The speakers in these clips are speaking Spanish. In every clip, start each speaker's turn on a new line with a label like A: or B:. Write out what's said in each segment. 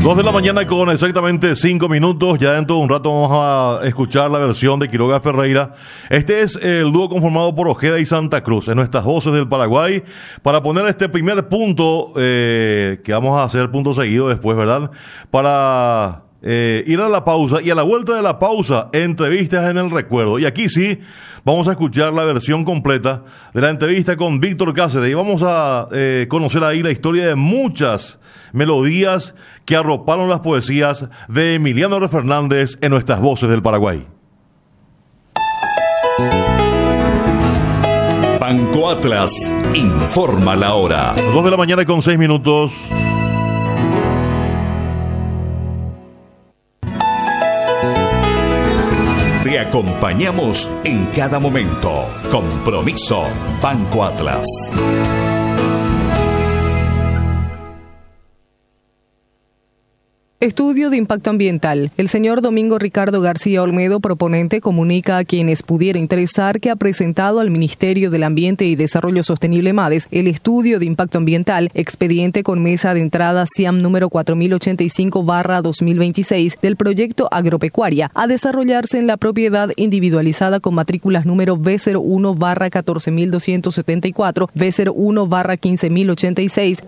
A: 2 de la mañana con exactamente 5 minutos. Ya dentro de un rato vamos a escuchar la versión de Quiroga Ferreira. Este es el dúo conformado por Ojeda y Santa Cruz en nuestras voces del Paraguay. Para poner este primer punto, que vamos a hacer punto seguido después, ¿verdad? Para ir a la pausa, y a la vuelta de la pausa, entrevistas en el recuerdo. Y aquí sí, vamos a escuchar la versión completa de la entrevista con Víctor Cáceres y vamos a conocer ahí la historia de muchas melodías que arroparon las poesías de Emiliano R. Fernández en nuestras voces del Paraguay.
B: Banco Atlas informa la hora.
A: 2 de la mañana con 6 minutos.
B: Te acompañamos en cada momento. Compromiso Banco Atlas.
C: Estudio de impacto ambiental. El señor Domingo Ricardo García Olmedo, proponente, comunica a quienes pudiera interesar que ha presentado al Ministerio del Ambiente y Desarrollo Sostenible MADES el estudio de impacto ambiental, expediente con mesa de entrada SIAM número 4085/2026 del proyecto Agropecuaria, a desarrollarse en la propiedad individualizada con matrículas número B01/14274, B01/15086,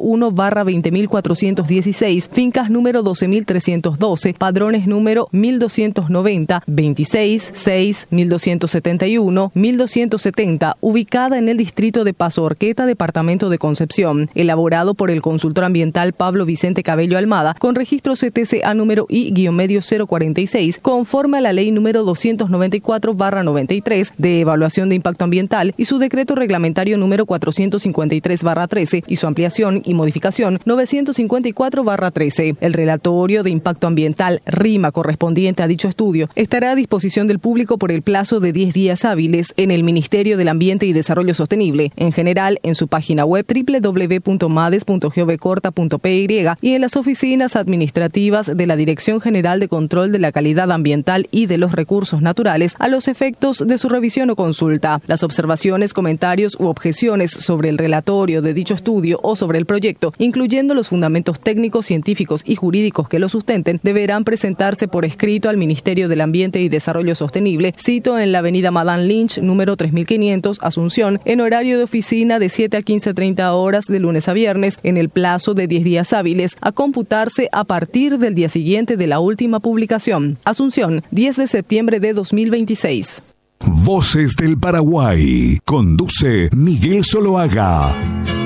C: B01/20416, fincas número 12.312, padrones número 1290, 26, 6, 1271, 1270, ubicada en el distrito de Paso Horqueta, departamento de Concepción, elaborado por el consultor ambiental Pablo Vicente Cabello Almada, con registro CTCA número I-046, conforme a la ley número 294/93 de evaluación de impacto ambiental y su decreto reglamentario número 453/13 y su ampliación y modificación 954/13. El relatorio de impacto ambiental RIMA correspondiente a dicho estudio estará a disposición del público por el plazo de 10 días hábiles en el Ministerio del Ambiente y Desarrollo Sostenible, en general en su página web www.mades.gov.py y en las oficinas administrativas de la Dirección General de Control de la Calidad Ambiental y de los Recursos Naturales a los efectos de su revisión o consulta. Las observaciones, comentarios u objeciones sobre el relatorio de dicho estudio o sobre el proyecto, incluyendo los fundamentos técnicos, científicos y jurídicos que lo sustenten, deberán presentarse por escrito al Ministerio del Ambiente y Desarrollo Sostenible, sito en la avenida Madame Lynch, número 3500, Asunción, en horario de oficina de 7 a 15:30 horas de lunes a viernes, en el plazo de 10 días hábiles, a computarse a partir del día siguiente de la última publicación. Asunción, 10 de septiembre de 2026.
B: Voces del Paraguay. Conduce Miguel Soloaga.